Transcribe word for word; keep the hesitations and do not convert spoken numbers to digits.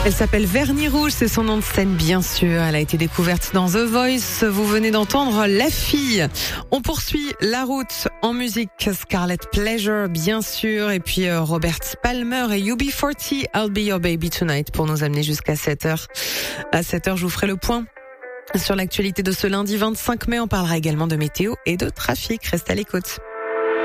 Elle s'appelle Vernis Rouge, c'est son nom de scène bien sûr. Elle a été découverte dans The Voice. Vous venez d'entendre La Fille. On poursuit la route en musique. Scarlet Pleasure bien sûr. Et puis euh, Robert Palmer et U B quarante, I'll Be Your Baby Tonight pour nous amener jusqu'à sept heures. À sept heures, je vous ferai le point sur l'actualité de ce lundi vingt-cinq mai. On parlera également de météo et de trafic. Restez à l'écoute.